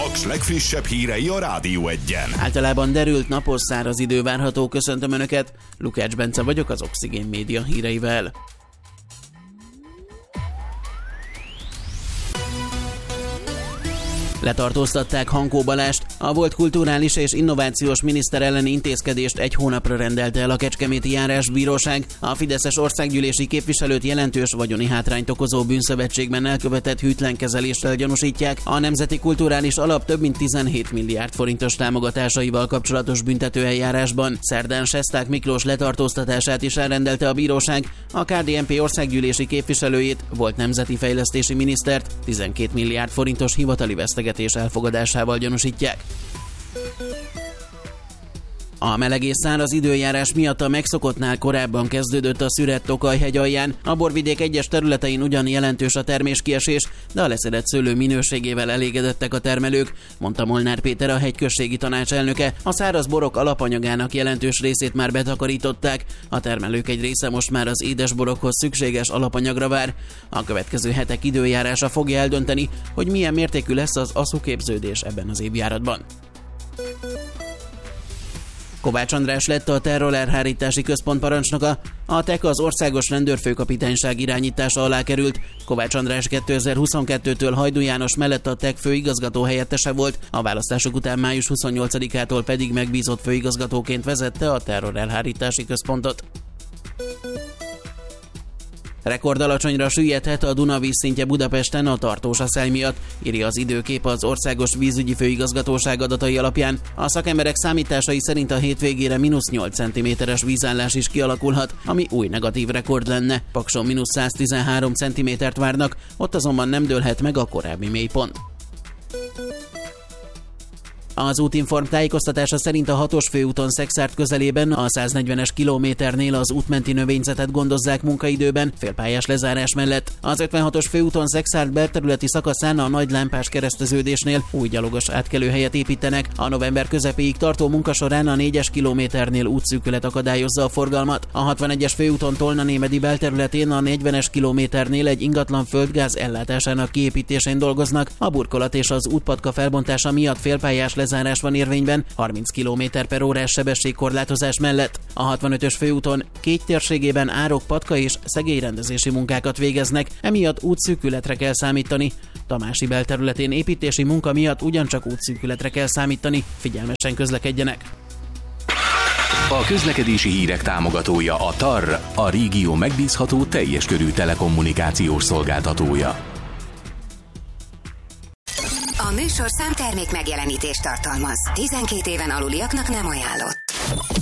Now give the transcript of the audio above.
Paks legfrissebb hírei a Rádió Egyen. Általában derült, napos, száraz idő várható. Köszöntöm Önöket, Lukács Bence vagyok az Oxigén Média híreivel. Letartóztatták Hankó Balást, a volt kulturális és innovációs miniszter elleni intézkedést egy hónapra rendelte el a Kecskeméti Járásbíróság. A fideszes országgyűlési képviselőt jelentős vagyoni hátrányt okozó bűnszövetségben elkövetett hűtlen kezeléssel gyanúsítják. A Nemzeti Kulturális Alap több mint 17 milliárd forintos támogatásaival kapcsolatos büntetőeljárásban. Szerdán Sesták Miklós letartóztatását is elrendelte a bíróság. A KDNP országgyűlési képviselőjét, volt nemzeti fejlesztési minisztert 12 milliárd forintos hivatali vesztegetés elfogadásával gyanúsítják. A meleg és száraz időjárás miatt a megszokottnál korábban kezdődött a szüret Tokaj-hegy alján. A borvidék egyes területein ugyan jelentős a terméskiesés, de a leszedett szőlő minőségével elégedettek a termelők, mondta Molnár Péter, a hegyközségi tanács elnöke. A száraz borok alapanyagának jelentős részét már betakarították. A termelők egy része most már az édesborokhoz szükséges alapanyagra vár. A következő hetek időjárása fogja eldönteni, hogy milyen mértékű lesz az aszuképződés ebben az évjáratban. Kovács András lett a terrorelhárítási központ parancsnoka. A TEK az országos rendőrfőkapitányság irányítása alá került. Kovács András 2022-től Hajdú János mellett a TEK főigazgató helyettese volt, a választások után május 28-ától pedig megbízott főigazgatóként vezette a terrorelhárítási központot. Rekordalacsonyra süllyedhet a Duna vízszintje Budapesten a tartós asszály miatt, írja az Időkép az Országos Vízügyi Főigazgatóság adatai alapján. A szakemberek számításai szerint a hétvégére -8 cm-es vízállás is kialakulhat, ami új negatív rekord lenne. Pakson -113 cm-t várnak, ott azonban nem dőlhet meg a korábbi mélypont. Az Útinform tájékoztatása szerint a 6-os főúton Szexárd közelében a 140-es kilométernél az útmenti növényzetet gondozzák munkaidőben, félpályás lezárás mellett. Az 56-os főúton Szexárd belterületi szakaszán a nagy lámpás kereszteződésnél új gyalogos átkelőhelyet építenek. A november közepéig tartó munka során a 4-es kilométernél útszűkület akadályozza a forgalmat. A 61-es főúton Tolna-Némedi belterületén a 40-es kilométernél egy ingatlan földgáz ellátásának kiépítésén dolgoznak. A burkolat és az útpatka felbontása miatt félpályás lezárás van érvényben, 30 km/h sebességkorlátozás mellett. A 65-ös főúton két térségében árok, patka és szegélyrendezési munkákat végeznek, emiatt útszűkületre kell számítani. Tamási belterületén építési munka miatt ugyancsak útszűkületre kell számítani, figyelmesen közlekedjenek. A közlekedési hírek támogatója a TAR, a régió megbízható teljes körű telekommunikációs szolgáltatója. A műsorszám termék megjelenítést tartalmaz. 12 éven aluliaknak nem ajánlott.